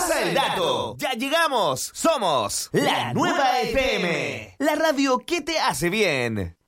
Pasa el dato. Ya llegamos. Somos la Nueva FM. La radio que te hace bien.